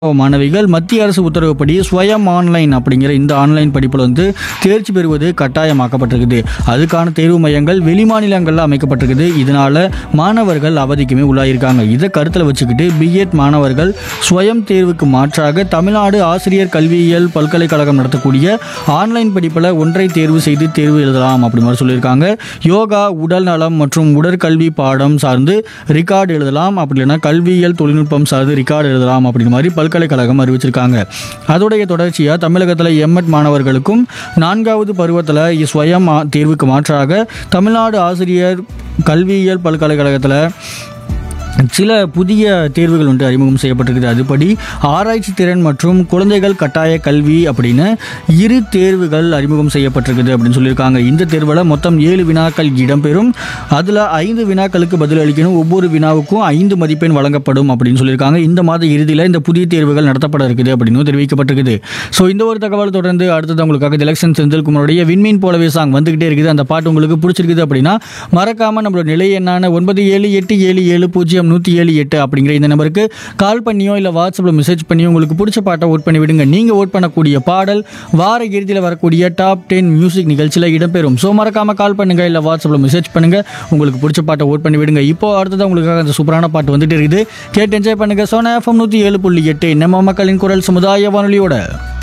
மாணவிகள் மத்திய அரசு உத்தரவுப்படி ஸ்வயம் ஆன்லைன் அப்படிங்கிற இந்த ஆன்லைன் படிப்பில் தேர்ச்சி பெறுவது கட்டாயமாக்கப்பட்டிருக்குது. அதுக்கான தேர்வு மையங்கள் வெளிமாநிலங்களில் அமைக்கப்பட்டிருக்குது. இதனால மாணவர்கள் அவதிக்குமே உள்ளாயிருக்காங்க. இதை கருத்தில் வச்சுக்கிட்டு பிஎட் மாணவர்கள் ஸ்வயம் தேர்வுக்கு மாற்றாக தமிழ்நாடு ஆசிரியர் கல்வியியல் பல்கலைக்கழகம் நடத்தக்கூடிய ஆன்லைன் படிப்பில் ஒன்றை தேர்வு செய்து தேர்வு எழுதலாம் அப்படி மாதிரி சொல்லியிருக்காங்க. யோகா, உடல் நலம் மற்றும் உடற்கல்வி பாடம் சார்ந்து ரிகார்டு எழுதலாம், அப்படி இல்லைன்னா கல்வியியல் தொழில்நுட்பம் சார்ந்து ரிகார்டு எழுதலாம் அப்படிங்கிற மாதிரி பல்கலைக்கழகம் அறிவிச்சிருக்காங்க. அதோடைய தொடர்ச்சியாக தமிழகத்தில் எம்எட் மாணவர்களுக்கும் 4வது பருவத்தில் ஸ்வயம் தேர்வுக்கு மாற்றாக தமிழ்நாடு ஆசிரியர் கல்வியியல் பல்கலைக்கழகத்தில் சில புதிய தேர்வுகள் அறிமுகம் செய்யப்பட்டிருக்குது. அதுபடி ஆராய்ச்சி திறன் மற்றும் குழந்தைகள் கட்டாய கல்வி அப்படின்னு 2 தேர்வுகள் அறிமுகம் செய்யப்பட்டிருக்குது அப்படின்னு சொல்லியிருக்காங்க. இந்த தேர்வில் மொத்தம் 7 வினாக்கள் இடம்பெறும். அதில் 5 வினாக்களுக்கு பதில் அளிக்கணும். ஒவ்வொரு வினாவுக்கும் 5 மதிப்பெண் வழங்கப்படும் அப்படின்னு சொல்லியிருக்காங்க. இந்த மாத இறுதியில் இந்த புதிய தேர்வுகள் நடத்தப்பட இருக்குது அப்படின்னு தெரிவிக்கப்பட்டிருக்குது. ஸோ இந்த ஒரு தகவல் தொடர்ந்து அடுத்தது உங்களுக்காக எலெக்ஷன் செந்தில்குமாரோடைய விண்மீன் போலவே சாங் வந்துகிட்டே இருக்குது. அந்த பாட்டு உங்களுக்கு பிடிச்சிருக்குது அப்படின்னா மறக்காம நம்மளோட நிலை எண்ணான 9787700178 அப்படிங்கிற இந்த நம்பருக்கு கால் பண்ணியோ இல்லை வாட்ஸ்அப்பில் மெசேஜ் பண்ணியோ உங்களுக்கு பிடிச்ச பாட்டை ஓட் பண்ணி விடுங்க. நீங்கள் ஓட் பண்ணக்கூடிய பாடல் வார இறுதியில் வரக்கூடிய டாப் 10 மியூசிக் நிகழ்ச்சியில் இடம்பெறும். ஸோ மறக்காம கால் பண்ணுங்க, இல்லை வாட்ஸ்அப்பில் மெசேஜ் பண்ணுங்க, உங்களுக்கு பிடிச்ச பாட்டை ஓட் பண்ணி விடுங்க. இப்போ அடுத்தது உங்களுக்காக அந்த சூப்பரான பாட்டு வந்துட்டு இருக்குது. கேட்டு என்ஜாய் பண்ணுங்க. சோனா FM 107.8 நம்ம மக்களின் குரல் சமுதாய வானொலியோட